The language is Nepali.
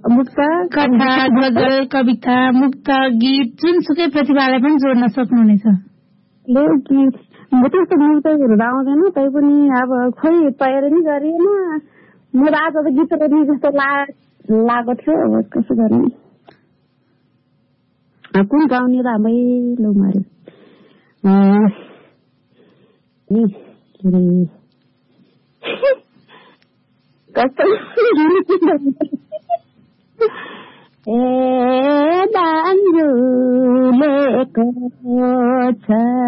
मुक्त कथा गजल कविता मुक्त गीत जुनसुकै प्रतिभालाई पनि जोड्न सक्नुहुनेछ। त्यस्तो मुक्तहरू आउँदैन तैपनि अब खोइ तयारी नै गरिएन। म त आज त गीत गर्ने जस्तो लागेको थियो। अब कसो गर्ने कुन गाउने त आमै लो मार्यो कस्तो दाजुलेको छ